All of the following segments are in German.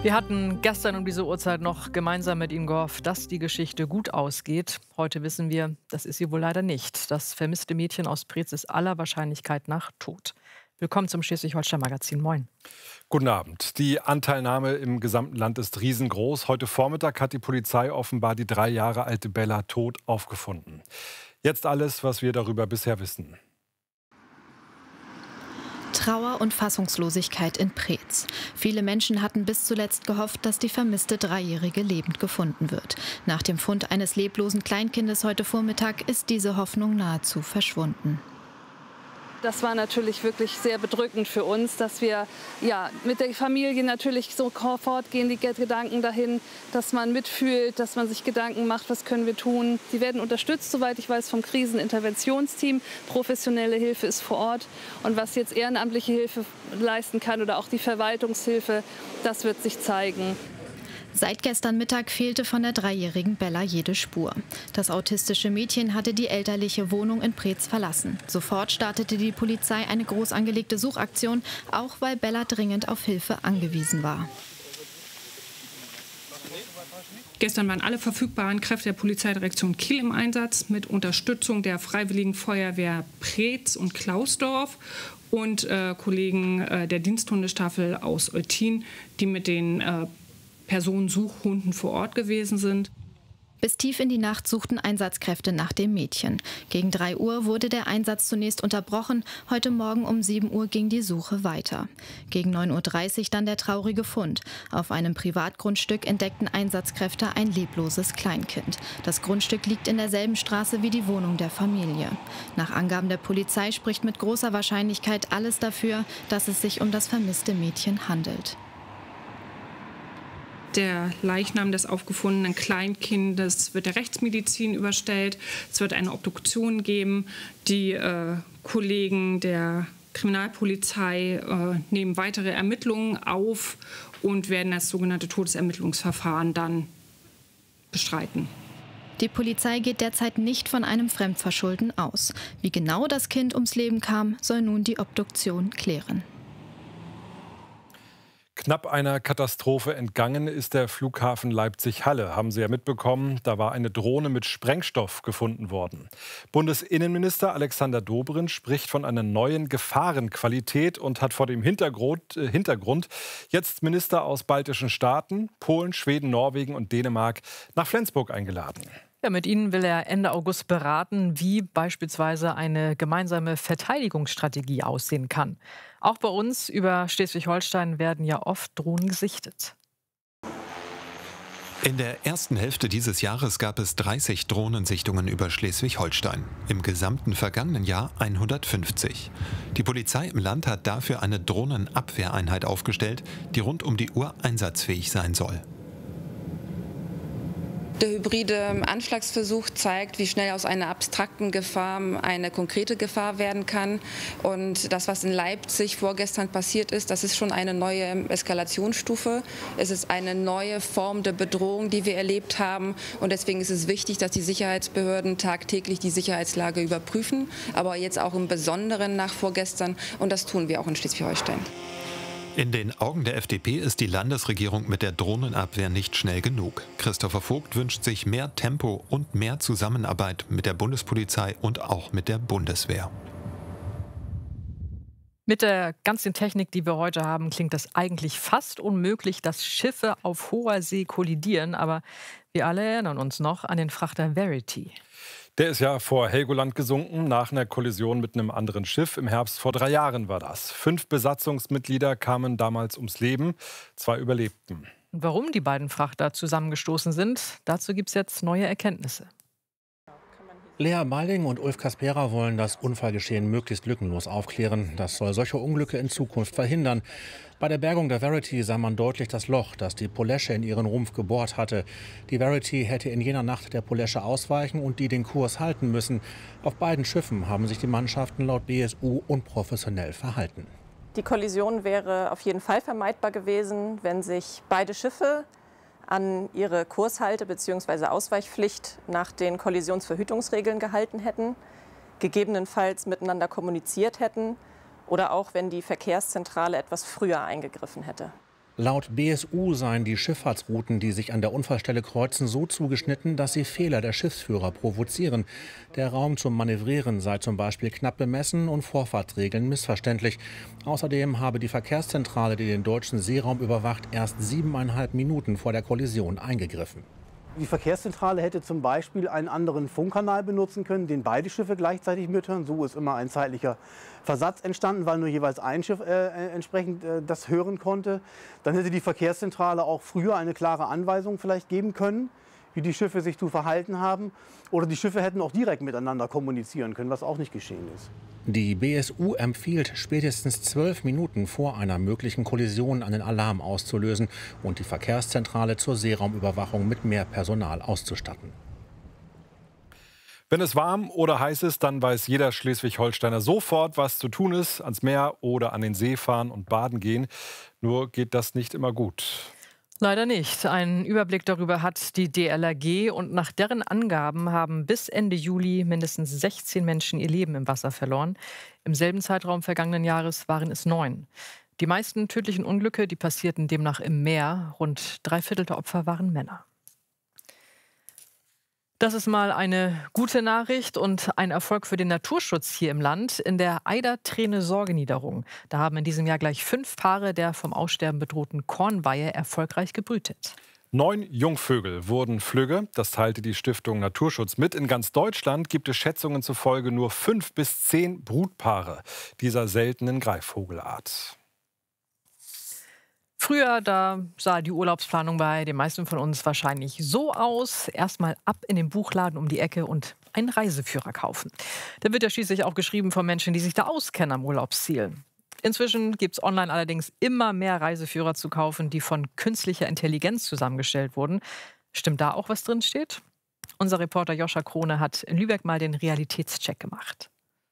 Wir hatten gestern um diese Uhrzeit noch gemeinsam mit Ihnen gehofft, dass die Geschichte gut ausgeht. Heute wissen wir, das ist sie wohl leider nicht. Das vermisste Mädchen aus Preetz ist aller Wahrscheinlichkeit nach tot. Willkommen zum Schleswig-Holstein-Magazin. Moin. Guten Abend. Die Anteilnahme im gesamten Land ist riesengroß. Heute Vormittag hat die Polizei offenbar die 3 Jahre alte Bella tot aufgefunden. Jetzt alles, was wir darüber bisher wissen. Trauer und Fassungslosigkeit in Preetz. Viele Menschen hatten bis zuletzt gehofft, dass die vermisste Dreijährige lebend gefunden wird. Nach dem Fund eines leblosen Kleinkindes heute Vormittag ist diese Hoffnung nahezu verschwunden. Das war natürlich wirklich sehr bedrückend für uns, dass wir mit der Familie natürlich sofort gehen die Gedanken dahin, dass man mitfühlt, dass man sich Gedanken macht, was können wir tun. Sie werden unterstützt, soweit ich weiß, vom Kriseninterventionsteam. Professionelle Hilfe ist vor Ort. Und was jetzt ehrenamtliche Hilfe leisten kann oder auch die Verwaltungshilfe, das wird sich zeigen. Seit gestern Mittag fehlte von der dreijährigen Bella jede Spur. Das autistische Mädchen hatte die elterliche Wohnung in Preetz verlassen. Sofort startete die Polizei eine groß angelegte Suchaktion, auch weil Bella dringend auf Hilfe angewiesen war. Gestern waren alle verfügbaren Kräfte der Polizeidirektion Kiel im Einsatz mit Unterstützung der Freiwilligen Feuerwehr Preetz und Klausdorf und Kollegen der Diensthundestaffel aus Eutin, die mit den Personensuchhunden vor Ort gewesen sind. Bis tief in die Nacht suchten Einsatzkräfte nach dem Mädchen. Gegen 3 Uhr wurde der Einsatz zunächst unterbrochen. Heute Morgen um 7 Uhr ging die Suche weiter. Gegen 9:30 Uhr dann der traurige Fund. Auf einem Privatgrundstück entdeckten Einsatzkräfte ein lebloses Kleinkind. Das Grundstück liegt in derselben Straße wie die Wohnung der Familie. Nach Angaben der Polizei spricht mit großer Wahrscheinlichkeit alles dafür, dass es sich um das vermisste Mädchen handelt. Der Leichnam des aufgefundenen Kleinkindes wird der Rechtsmedizin überstellt. Es wird eine Obduktion geben. Die Kollegen der Kriminalpolizei nehmen weitere Ermittlungen auf und werden das sogenannte Todesermittlungsverfahren dann bestreiten. Die Polizei geht derzeit nicht von einem Fremdverschulden aus. Wie genau das Kind ums Leben kam, soll nun die Obduktion klären. Knapp einer Katastrophe entgangen ist der Flughafen Leipzig-Halle. Haben Sie ja mitbekommen, da war eine Drohne mit Sprengstoff gefunden worden. Bundesinnenminister Alexander Dobrindt spricht von einer neuen Gefahrenqualität und hat vor dem Hintergrund jetzt Minister aus baltischen Staaten, Polen, Schweden, Norwegen und Dänemark nach Flensburg eingeladen. Ja, mit Ihnen will er Ende August beraten, wie beispielsweise eine gemeinsame Verteidigungsstrategie aussehen kann. Auch bei uns über Schleswig-Holstein werden ja oft Drohnen gesichtet. In der ersten Hälfte dieses Jahres gab es 30 Drohnensichtungen über Schleswig-Holstein. Im gesamten vergangenen Jahr 150. Die Polizei im Land hat dafür eine Drohnenabwehreinheit aufgestellt, die rund um die Uhr einsatzfähig sein soll. Der hybride Anschlagsversuch zeigt, wie schnell aus einer abstrakten Gefahr eine konkrete Gefahr werden kann. Und das, was in Leipzig vorgestern passiert ist, das ist schon eine neue Eskalationsstufe. Es ist eine neue Form der Bedrohung, die wir erlebt haben. Und deswegen ist es wichtig, dass die Sicherheitsbehörden tagtäglich die Sicherheitslage überprüfen. Aber jetzt auch im Besonderen nach vorgestern. Und das tun wir auch in Schleswig-Holstein. In den Augen der FDP ist die Landesregierung mit der Drohnenabwehr nicht schnell genug. Christopher Vogt wünscht sich mehr Tempo und mehr Zusammenarbeit mit der Bundespolizei und auch mit der Bundeswehr. Mit der ganzen Technik, die wir heute haben, klingt das eigentlich fast unmöglich, dass Schiffe auf hoher See kollidieren. Aber wir alle erinnern uns noch an den Frachter Verity. Der ist ja vor Helgoland gesunken, nach einer Kollision mit einem anderen Schiff. Im Herbst vor 3 Jahren war das. 5 Besatzungsmitglieder kamen damals ums Leben, 2 überlebten. Und warum die beiden Frachter zusammengestoßen sind, dazu gibt es jetzt neue Erkenntnisse. Lea Meiling und Ulf Kaspera wollen das Unfallgeschehen möglichst lückenlos aufklären. Das soll solche Unglücke in Zukunft verhindern. Bei der Bergung der Verity sah man deutlich das Loch, das die Polesche in ihren Rumpf gebohrt hatte. Die Verity hätte in jener Nacht der Polesche ausweichen und die den Kurs halten müssen. Auf beiden Schiffen haben sich die Mannschaften laut BSU unprofessionell verhalten. Die Kollision wäre auf jeden Fall vermeidbar gewesen, wenn sich beide Schiffe an ihre Kurshalte- bzw. Ausweichpflicht nach den Kollisionsverhütungsregeln gehalten hätten, gegebenenfalls miteinander kommuniziert hätten oder auch wenn die Verkehrszentrale etwas früher eingegriffen hätte. Laut BSU seien die Schifffahrtsrouten, die sich an der Unfallstelle kreuzen, so zugeschnitten, dass sie Fehler der Schiffsführer provozieren. Der Raum zum Manövrieren sei zum Beispiel knapp bemessen und Vorfahrtsregeln missverständlich. Außerdem habe die Verkehrszentrale, die den deutschen Seeraum überwacht, erst 7,5 Minuten vor der Kollision eingegriffen. Die Verkehrszentrale hätte zum Beispiel einen anderen Funkkanal benutzen können, den beide Schiffe gleichzeitig mithören. So ist immer ein zeitlicher Versatz entstanden, weil nur jeweils ein Schiff entsprechend das hören konnte. Dann hätte die Verkehrszentrale auch früher eine klare Anweisung vielleicht geben können, wie die Schiffe sich zu verhalten haben. Oder die Schiffe hätten auch direkt miteinander kommunizieren können, was auch nicht geschehen ist. Die BSU empfiehlt, spätestens 12 Minuten vor einer möglichen Kollision einen Alarm auszulösen und die Verkehrszentrale zur Seeraumüberwachung mit mehr Personal auszustatten. Wenn es warm oder heiß ist, dann weiß jeder Schleswig-Holsteiner sofort, was zu tun ist. Ans Meer oder an den See fahren und baden gehen. Nur geht das nicht immer gut. Leider nicht. Einen Überblick darüber hat die DLRG und nach deren Angaben haben bis Ende Juli mindestens 16 Menschen ihr Leben im Wasser verloren. Im selben Zeitraum vergangenen Jahres waren es 9. Die meisten tödlichen Unglücke, die passierten demnach im Meer. Rund 3/4 der Opfer waren Männer. Das ist mal eine gute Nachricht und ein Erfolg für den Naturschutz hier im Land. In der Eider-Träne-Sorgeniederung, da haben in diesem Jahr gleich 5 Paare der vom Aussterben bedrohten Kornweihe erfolgreich gebrütet. 9 Jungvögel wurden flügge. Das teilte die Stiftung Naturschutz mit. In ganz Deutschland gibt es Schätzungen zufolge nur 5 bis 10 Brutpaare dieser seltenen Greifvogelart. Früher, da sah die Urlaubsplanung bei den meisten von uns wahrscheinlich so aus. Erstmal ab in den Buchladen um die Ecke und einen Reiseführer kaufen. Der wird ja schließlich auch geschrieben von Menschen, die sich da auskennen am Urlaubsziel. Inzwischen gibt es online allerdings immer mehr Reiseführer zu kaufen, die von künstlicher Intelligenz zusammengestellt wurden. Stimmt da auch, was drin steht? Unser Reporter Joscha Krone hat in Lübeck mal den Realitätscheck gemacht.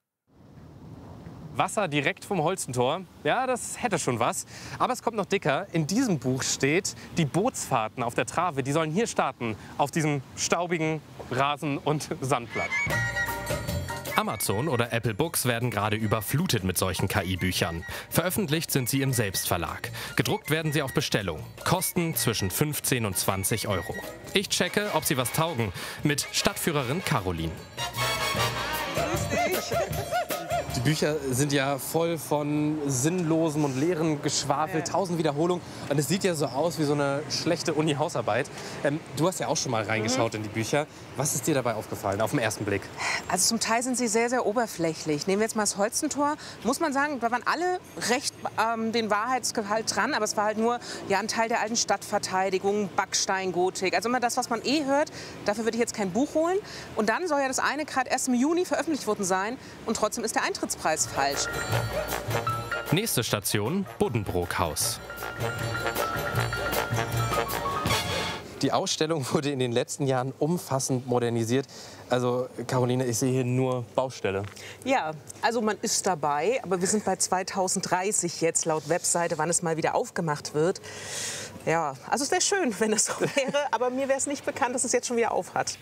Wasser direkt vom Holstentor. Ja, das hätte schon was. Aber es kommt noch dicker. In diesem Buch steht, die Bootsfahrten auf der Trave, die sollen hier starten. Auf diesem staubigen Rasen- und Sandplatz. Amazon oder Apple Books werden gerade überflutet mit solchen KI-Büchern. Veröffentlicht sind sie im Selbstverlag. Gedruckt werden sie auf Bestellung. Kosten zwischen 15 und 20 Euro. Ich checke, ob sie was taugen. Mit Stadtführerin Caroline. Die Bücher sind ja voll von sinnlosem und leeren Geschwafel, 1000 Wiederholungen. Und es sieht ja so aus wie so eine schlechte Uni-Hausarbeit. Du hast ja auch schon mal reingeschaut in die Bücher. Was ist dir dabei aufgefallen, auf den ersten Blick? Also zum Teil sind sie sehr, sehr oberflächlich. Nehmen wir jetzt mal das Holstentor. Muss man sagen, da waren alle recht den Wahrheitsgehalt dran. Aber es war halt nur ja, ein Teil der alten Stadtverteidigung, Backsteingotik. Also immer das, was man eh hört. Dafür würde ich jetzt kein Buch holen. Und dann soll ja das eine gerade erst im Juni veröffentlicht worden sein. Und trotzdem ist der Eintrittspreis falsch. Nächste Station, Buddenbrook-Haus. Die Ausstellung wurde in den letzten Jahren umfassend modernisiert. Also, Caroline, ich sehe hier nur Baustelle. Ja, also man ist dabei, aber wir sind bei 2030 jetzt laut Webseite, wann es mal wieder aufgemacht wird. Ja, also es wäre schön, wenn es so wäre, aber mir wäre es nicht bekannt, dass es jetzt schon wieder auf hat.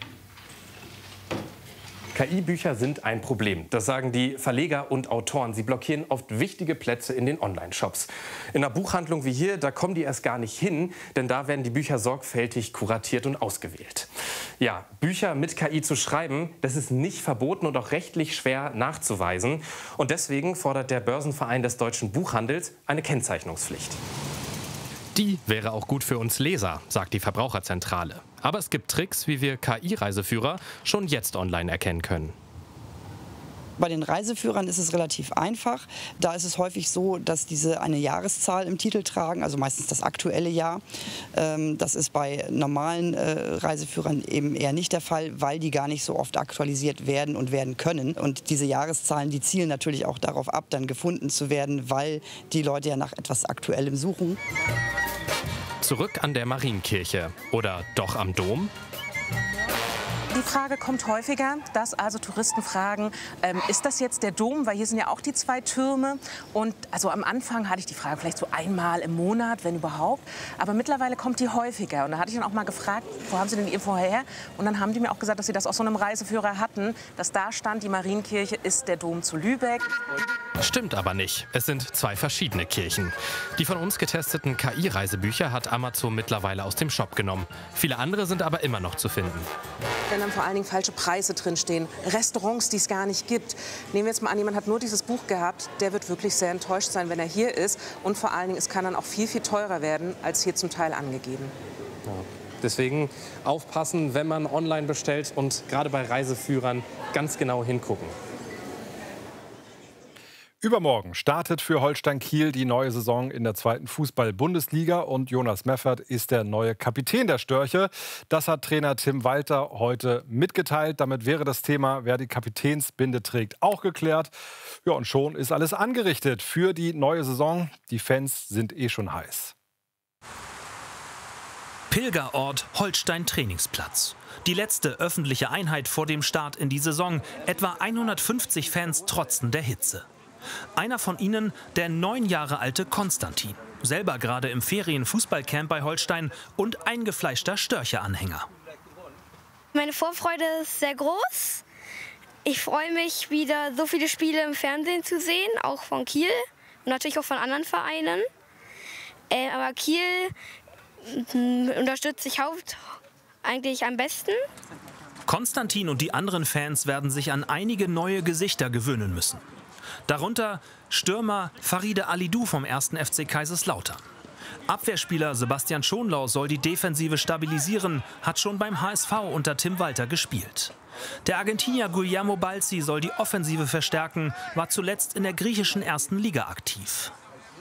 KI-Bücher sind ein Problem. Das sagen die Verleger und Autoren. Sie blockieren oft wichtige Plätze in den Online-Shops. In einer Buchhandlung wie hier, da kommen die erst gar nicht hin, denn da werden die Bücher sorgfältig kuratiert und ausgewählt. Ja, Bücher mit KI zu schreiben, das ist nicht verboten und auch rechtlich schwer nachzuweisen. Und deswegen fordert der Börsenverein des deutschen Buchhandels eine Kennzeichnungspflicht. Die wäre auch gut für uns Leser, sagt die Verbraucherzentrale. Aber es gibt Tricks, wie wir KI-Reiseführer schon jetzt online erkennen können. Bei den Reiseführern ist es relativ einfach. Da ist es häufig so, dass diese eine Jahreszahl im Titel tragen, also meistens das aktuelle Jahr. Das ist bei normalen Reiseführern eben eher nicht der Fall, weil die gar nicht so oft aktualisiert werden und werden können. Und diese Jahreszahlen, die zielen natürlich auch darauf ab, dann gefunden zu werden, weil die Leute ja nach etwas Aktuellem suchen. Zurück an der Marienkirche oder doch am Dom? Die Frage kommt häufiger, dass also Touristen fragen, ist das jetzt der Dom? Weil hier sind ja auch die 2 Türme. Und also am Anfang hatte ich die Frage vielleicht so einmal im Monat, wenn überhaupt. Aber mittlerweile kommt die häufiger. Und da hatte ich dann auch mal gefragt, wo haben Sie denn die Info her? Und dann haben die mir auch gesagt, dass sie das aus so einem Reiseführer hatten, dass da stand, die Marienkirche ist der Dom zu Lübeck. Stimmt aber nicht. Es sind zwei verschiedene Kirchen. Die von uns getesteten KI-Reisebücher hat Amazon mittlerweile aus dem Shop genommen. Viele andere sind aber immer noch zu finden. Wenn dann vor allen Dingen falsche Preise drinstehen, Restaurants, die es gar nicht gibt. Nehmen wir jetzt mal an, jemand hat nur dieses Buch gehabt, der wird wirklich sehr enttäuscht sein, wenn er hier ist. Und vor allen Dingen, es kann dann auch viel, viel teurer werden, als hier zum Teil angegeben. Ja. Deswegen aufpassen, wenn man online bestellt und gerade bei Reiseführern ganz genau hingucken. Übermorgen startet für Holstein Kiel die neue Saison in der 2. Fußball-Bundesliga und Jonas Meffert ist der neue Kapitän der Störche. Das hat Trainer Tim Walter heute mitgeteilt. Damit wäre das Thema, wer die Kapitänsbinde trägt, auch geklärt. Ja, und schon ist alles angerichtet für die neue Saison. Die Fans sind schon heiß. Pilgerort Holstein Trainingsplatz. Die letzte öffentliche Einheit vor dem Start in die Saison. Etwa 150 Fans trotzen der Hitze. Einer von ihnen, der 9 Jahre alte Konstantin. Selber gerade im Ferienfußballcamp bei Holstein und eingefleischter Störche-Anhänger. Meine Vorfreude ist sehr groß. Ich freue mich, wieder so viele Spiele im Fernsehen zu sehen, auch von Kiel und natürlich auch von anderen Vereinen. Aber Kiel unterstütze ich eigentlich am besten. Konstantin und die anderen Fans werden sich an einige neue Gesichter gewöhnen müssen. Darunter Stürmer Faride Alidou vom 1. FC Kaiserslautern. Abwehrspieler Sebastian Schonlau soll die Defensive stabilisieren, hat schon beim HSV unter Tim Walter gespielt. Der Argentinier Guillermo Balzi soll die Offensive verstärken, war zuletzt in der griechischen 1. Liga aktiv.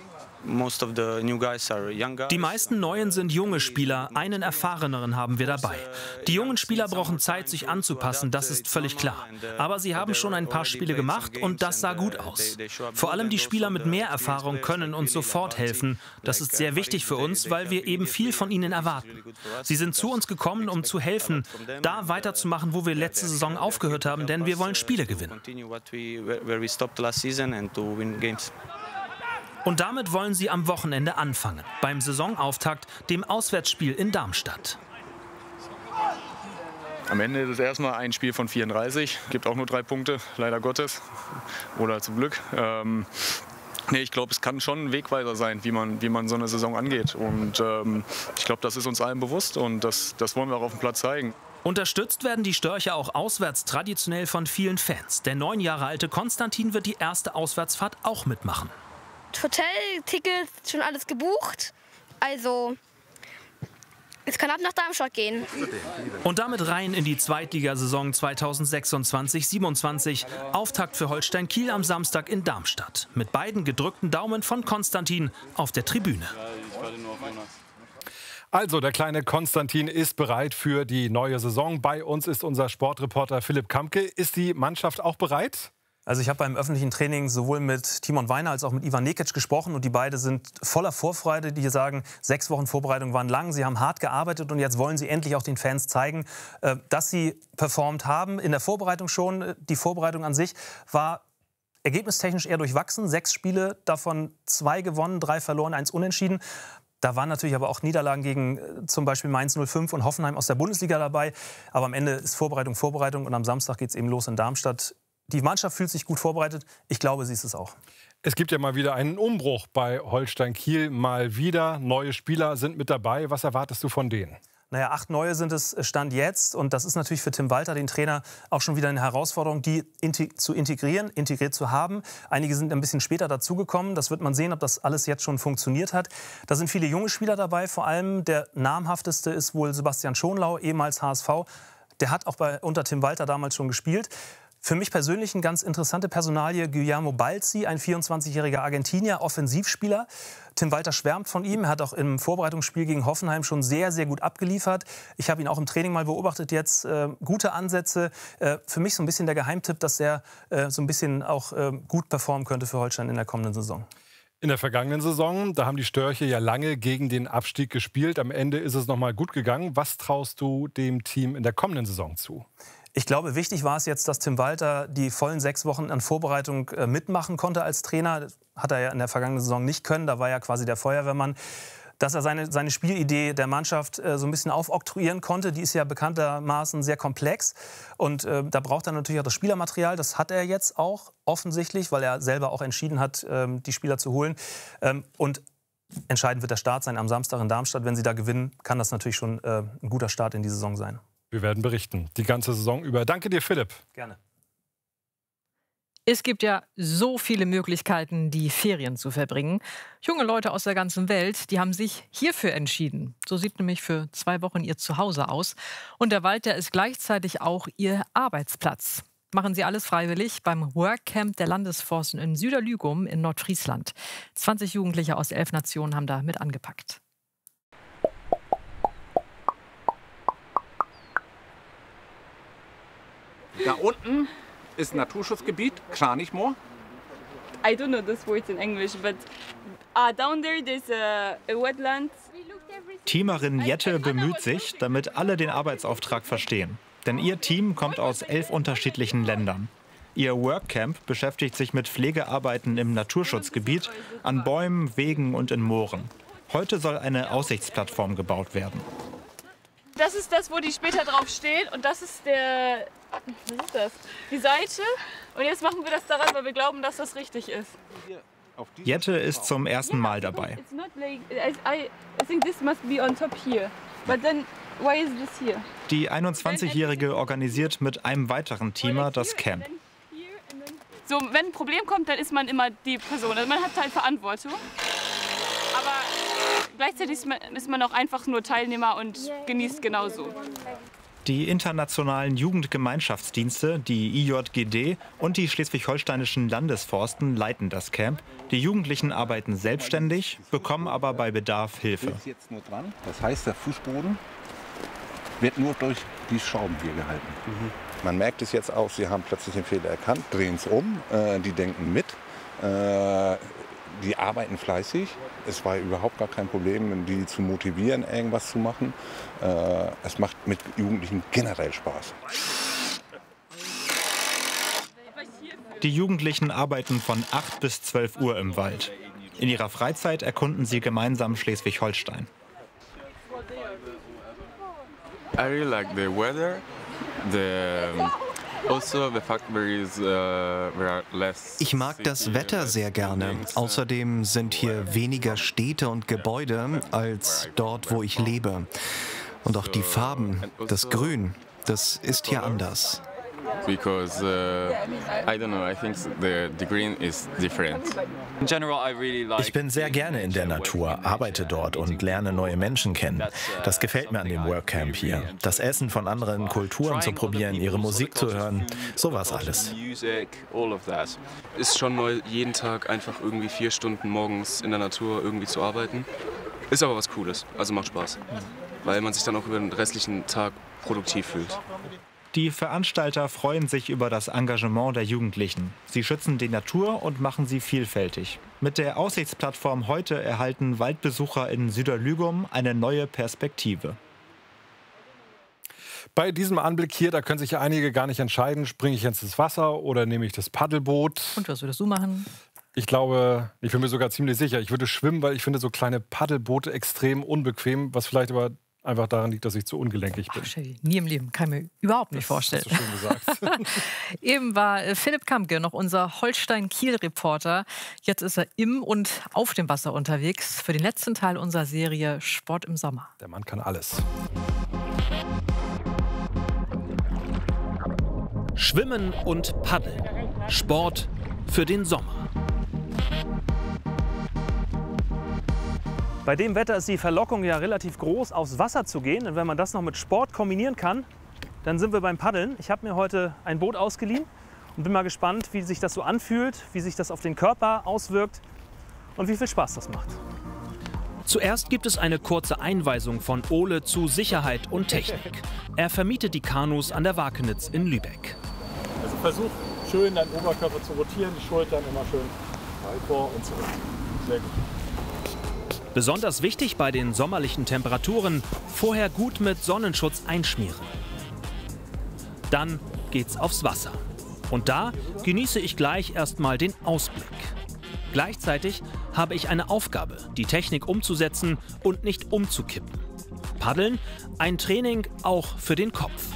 Die meisten Neuen sind junge Spieler, einen erfahreneren haben wir dabei. Die jungen Spieler brauchen Zeit, sich anzupassen, das ist völlig klar. Aber sie haben schon ein paar Spiele gemacht und das sah gut aus. Vor allem die Spieler mit mehr Erfahrung können uns sofort helfen. Das ist sehr wichtig für uns, weil wir eben viel von ihnen erwarten. Sie sind zu uns gekommen, um zu helfen, da weiterzumachen, wo wir letzte Saison aufgehört haben, denn wir wollen Spiele gewinnen. Und damit wollen sie am Wochenende anfangen, beim Saisonauftakt, dem Auswärtsspiel in Darmstadt. Am Ende ist es erstmal ein Spiel von 34, gibt auch nur 3 Punkte, leider Gottes, oder zum Glück. Nee, ich glaube, es kann schon ein Wegweiser sein, wie man so eine Saison angeht. Und ich glaube, das ist uns allen bewusst und das wollen wir auch auf dem Platz zeigen. Unterstützt werden die Störche auch auswärts traditionell von vielen Fans. Der 9 Jahre alte Konstantin wird die erste Auswärtsfahrt auch mitmachen. Hotel, Tickets, schon alles gebucht. Also, es kann ab nach Darmstadt gehen. Und damit rein in die Zweitligasaison 2026/27. Auftakt für Holstein Kiel am Samstag in Darmstadt. Mit beiden gedrückten Daumen von Konstantin auf der Tribüne. Also, der kleine Konstantin ist bereit für die neue Saison. Bei uns ist unser Sportreporter Philipp Kampke. Ist die Mannschaft auch bereit? Also ich habe beim öffentlichen Training sowohl mit Timon Weiner als auch mit Ivan Nekic gesprochen und die beiden sind voller Vorfreude, die hier sagen, 6 Wochen Vorbereitung waren lang, sie haben hart gearbeitet und jetzt wollen sie endlich auch den Fans zeigen, dass sie performt haben. In der Vorbereitung schon, die Vorbereitung an sich war ergebnistechnisch eher durchwachsen, 6 Spiele, davon 2 gewonnen, 3 verloren, 1 unentschieden. Da waren natürlich aber auch Niederlagen gegen zum Beispiel Mainz 05 und Hoffenheim aus der Bundesliga dabei. Aber am Ende ist Vorbereitung und am Samstag geht es eben los in Darmstadt. Die Mannschaft fühlt sich gut vorbereitet. Ich glaube, sie ist es auch. Es gibt ja mal wieder einen Umbruch bei Holstein Kiel. Mal wieder neue Spieler sind mit dabei. Was erwartest du von denen? Naja, 8 neue sind es Stand jetzt. Und das ist natürlich für Tim Walter, den Trainer, auch schon wieder eine Herausforderung, die integriert zu haben. Einige sind ein bisschen später dazugekommen. Das wird man sehen, ob das alles jetzt schon funktioniert hat. Da sind viele junge Spieler dabei. Vor allem der namhafteste ist wohl Sebastian Schonlau, ehemals HSV. Der hat auch unter Tim Walter damals schon gespielt. Für mich persönlich eine ganz interessante Personalie, Guillermo Balzi, ein 24-jähriger Argentinier, Offensivspieler. Tim Walter schwärmt von ihm, er hat auch im Vorbereitungsspiel gegen Hoffenheim schon sehr, sehr gut abgeliefert. Ich habe ihn auch im Training mal beobachtet jetzt, gute Ansätze. Für mich so ein bisschen der Geheimtipp, dass er so ein bisschen auch gut performen könnte für Holstein in der kommenden Saison. In der vergangenen Saison, da haben die Störche ja lange gegen den Abstieg gespielt. Am Ende ist es noch mal gut gegangen. Was traust du dem Team in der kommenden Saison zu? Ich glaube, wichtig war es jetzt, dass Tim Walter die vollen 6 Wochen an Vorbereitung mitmachen konnte als Trainer. Das hat er ja in der vergangenen Saison nicht können. Da war ja quasi der Feuerwehrmann. dass er seine Spielidee der Mannschaft so ein bisschen aufoktroyieren konnte. Die ist ja bekanntermaßen sehr komplex. Und da braucht er natürlich auch das Spielermaterial. Das hat er jetzt auch offensichtlich, weil er selber auch entschieden hat, die Spieler zu holen. Und entscheidend wird der Start sein am Samstag in Darmstadt. Wenn sie da gewinnen, kann das natürlich schon ein guter Start in die Saison sein. Wir werden berichten, die ganze Saison über. Danke dir, Philipp. Gerne. Es gibt ja so viele Möglichkeiten, die Ferien zu verbringen. Junge Leute aus der ganzen Welt, die haben sich hierfür entschieden. So sieht nämlich für 2 Wochen ihr Zuhause aus. Und der Wald, der ist gleichzeitig auch ihr Arbeitsplatz. Machen sie alles freiwillig beim Workcamp der Landesforsten in Süderlügum in Nordfriesland. 20 Jugendliche aus 11 Nationen haben da mit angepackt. Da unten ist ein Naturschutzgebiet, Kranichmoor. I don't know this word in English, but down there there's a wetland. Teamerin Jette bemüht sich, damit alle den Arbeitsauftrag verstehen. Denn ihr Team kommt aus 11 unterschiedlichen Ländern. Ihr Workcamp beschäftigt sich mit Pflegearbeiten im Naturschutzgebiet, an Bäumen, Wegen und in Mooren. Heute soll eine Aussichtsplattform gebaut werden. Das ist das, wo die später drauf steht, und das ist was ist das? Die Seite. Und jetzt machen wir das daran, weil wir glauben, dass das richtig ist. Jette ist zum ersten Mal dabei. Die 21-Jährige organisiert mit einem weiteren Teamer das Camp. So, wenn ein Problem kommt, dann ist man immer die Person. Also man hat halt Verantwortung. Aber gleichzeitig ist man auch einfach nur Teilnehmer und genießt genauso. Die internationalen Jugendgemeinschaftsdienste, die IJGD und die schleswig-holsteinischen Landesforsten leiten das Camp. Die Jugendlichen arbeiten selbstständig, bekommen aber bei Bedarf Hilfe. Das heißt, der Fußboden wird nur durch die Schrauben hier gehalten. Man merkt es jetzt auch, sie haben plötzlich den Fehler erkannt, drehen es um, die denken mit, die arbeiten fleißig. Es war überhaupt gar kein Problem, die zu motivieren, irgendwas zu machen. Es macht mit Jugendlichen generell Spaß. Die Jugendlichen arbeiten von 8 bis 12 Uhr im Wald. In ihrer Freizeit erkunden sie gemeinsam Schleswig-Holstein. I really like the weather. Ich mag das Wetter sehr gerne. Außerdem sind hier weniger Städte und Gebäude als dort, wo ich lebe. Und auch die Farben, das Grün, das ist hier anders. Because I don't know, I think the green is different. Ich bin sehr gerne in der Natur, arbeite dort und lerne neue Menschen kennen. Das gefällt mir an dem Workcamp hier. Das Essen von anderen Kulturen zu probieren, ihre Musik zu hören, sowas alles. Ist schon neu, jeden Tag einfach irgendwie 4 Stunden morgens in der Natur irgendwie zu arbeiten. Ist aber was Cooles, also macht Spaß. Weil man sich dann auch über den restlichen Tag produktiv fühlt. Die Veranstalter freuen sich über das Engagement der Jugendlichen. Sie schützen die Natur und machen sie vielfältig. Mit der Aussichtsplattform heute erhalten Waldbesucher in Süderlügum eine neue Perspektive. Bei diesem Anblick hier, da können sich einige gar nicht entscheiden, springe ich jetzt ins Wasser oder nehme ich das Paddelboot. Und was würdest du machen? Ich glaube, ich bin mir sogar ziemlich sicher, ich würde schwimmen, weil ich finde so kleine Paddelboote extrem unbequem, was vielleicht aber einfach daran liegt, dass ich zu ungelenkig bin. Ach, nie im Leben, kann ich mir überhaupt nicht vorstellen. Das hast du schön gesagt. Eben war Philipp Kampke noch unser Holstein-Kiel-Reporter. Jetzt ist er im und auf dem Wasser unterwegs für den letzten Teil unserer Serie Sport im Sommer. Der Mann kann alles. Schwimmen und Paddeln. Sport für den Sommer. Bei dem Wetter ist die Verlockung ja relativ groß, aufs Wasser zu gehen. Und wenn man das noch mit Sport kombinieren kann, dann sind wir beim Paddeln. Ich habe mir heute ein Boot ausgeliehen und bin mal gespannt, wie sich das so anfühlt, wie sich das auf den Körper auswirkt und wie viel Spaß das macht. Zuerst gibt es eine kurze Einweisung von Ole zu Sicherheit und Technik. Er vermietet die Kanus an der Wakenitz in Lübeck. Also versuch schön deinen Oberkörper zu rotieren, die Schultern immer schön vor und zurück. Sehr gut. Besonders wichtig bei den sommerlichen Temperaturen, vorher gut mit Sonnenschutz einschmieren. Dann geht's aufs Wasser. Und da genieße ich gleich erstmal den Ausblick. Gleichzeitig habe ich eine Aufgabe, die Technik umzusetzen und nicht umzukippen. Paddeln, ein Training auch für den Kopf.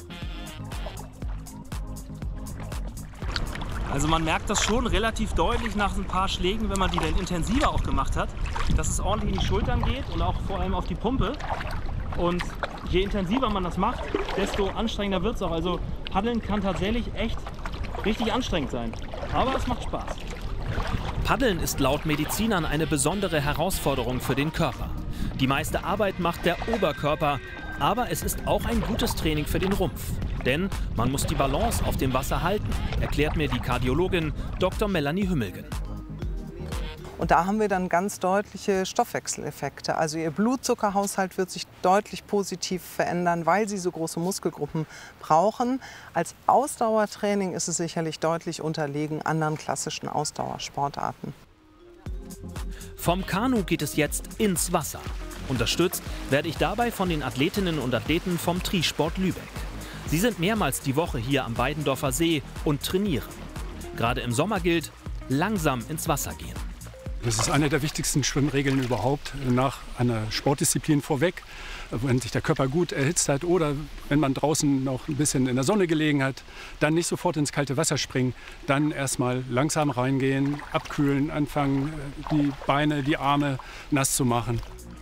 Also man merkt das schon relativ deutlich nach ein paar Schlägen, wenn man die dann intensiver auch gemacht hat, dass es ordentlich in die Schultern geht und auch vor allem auf die Pumpe. Und je intensiver man das macht, desto anstrengender wird es auch. Also Paddeln kann tatsächlich echt richtig anstrengend sein, aber es macht Spaß. Paddeln ist laut Medizinern eine besondere Herausforderung für den Körper. Die meiste Arbeit macht der Oberkörper, aber es ist auch ein gutes Training für den Rumpf. Denn man muss die Balance auf dem Wasser halten, erklärt mir die Kardiologin Dr. Melanie Hümmelgen. Und da haben wir dann ganz deutliche Stoffwechseleffekte. Also ihr Blutzuckerhaushalt wird sich deutlich positiv verändern, weil sie so große Muskelgruppen brauchen. Als Ausdauertraining ist es sicherlich deutlich unterlegen anderen klassischen Ausdauersportarten. Vom Kanu geht es jetzt ins Wasser. Unterstützt werde ich dabei von den Athletinnen und Athleten vom Trisport Lübeck. Sie sind mehrmals die Woche hier am Weidendorfer See und trainieren. Gerade im Sommer gilt, langsam ins Wasser gehen. Das ist eine der wichtigsten Schwimmregeln überhaupt nach einer Sportdisziplin vorweg. Wenn sich der Körper gut erhitzt hat oder wenn man draußen noch ein bisschen in der Sonne gelegen hat, dann nicht sofort ins kalte Wasser springen. Dann erstmal langsam reingehen, abkühlen, anfangen, die Beine, die Arme nass zu machen.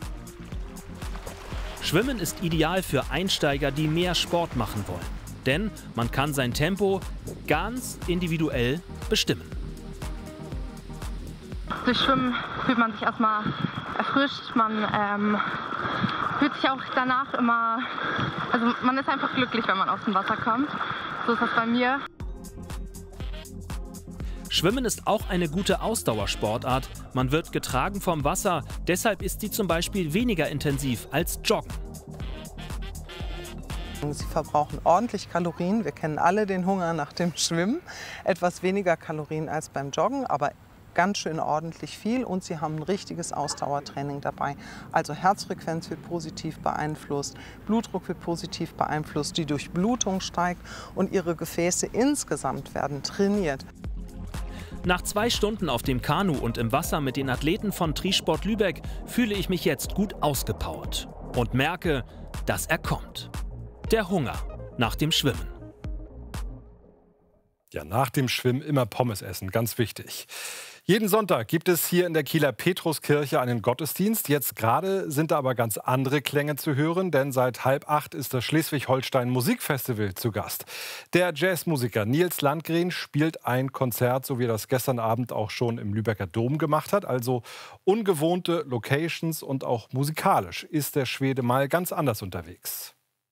Schwimmen ist ideal für Einsteiger, die mehr Sport machen wollen. Denn man kann sein Tempo ganz individuell bestimmen. Durch Schwimmen fühlt man sich erstmal erfrischt, man fühlt sich auch danach immer, also man ist einfach glücklich, wenn man aus dem Wasser kommt. So ist das bei mir. Schwimmen ist auch eine gute Ausdauersportart. Man wird getragen vom Wasser, deshalb ist sie zum Beispiel weniger intensiv als Joggen. Sie verbrauchen ordentlich Kalorien. Wir kennen alle den Hunger nach dem Schwimmen. Etwas weniger Kalorien als beim Joggen, aber ganz schön ordentlich viel, und sie haben ein richtiges Ausdauertraining dabei. Also Herzfrequenz wird positiv beeinflusst, Blutdruck wird positiv beeinflusst, die Durchblutung steigt und ihre Gefäße insgesamt werden trainiert. Nach 2 Stunden auf dem Kanu und im Wasser mit den Athleten von Trisport Lübeck fühle ich mich jetzt gut ausgepowert und merke, dass er kommt. Der Hunger nach dem Schwimmen. Ja, nach dem Schwimmen immer Pommes essen, ganz wichtig. Jeden Sonntag gibt es hier in der Kieler Petruskirche einen Gottesdienst. Jetzt gerade sind da aber ganz andere Klänge zu hören, denn seit 7:30 ist das Schleswig-Holstein Musikfestival zu Gast. Der Jazzmusiker Nils Landgren spielt ein Konzert, so wie er das gestern Abend auch schon im Lübecker Dom gemacht hat. Also ungewohnte Locations, und auch musikalisch ist der Schwede mal ganz anders unterwegs.